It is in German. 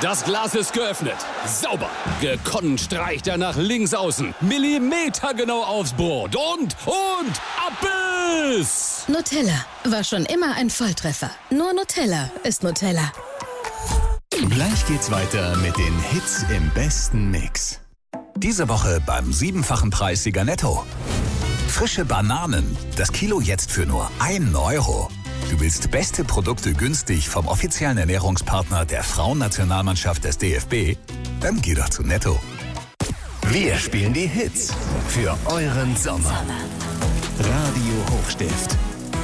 Das Glas ist geöffnet. Sauber. Gekonnt streicht er nach links außen. Millimetergenau aufs Brot. Und ab ist... Nutella. War schon immer ein Volltreffer. Nur Nutella ist Nutella. Gleich geht's weiter mit den Hits im besten Mix. Diese Woche beim 7-fachen Preis Sieger Netto. Frische Bananen. Das Kilo jetzt für nur 1 Euro. Du willst beste Produkte günstig vom offiziellen Ernährungspartner der Frauennationalmannschaft des DFB? Dann geh doch zu Netto. Wir spielen die Hits für euren Sommer. Radio Hochstift.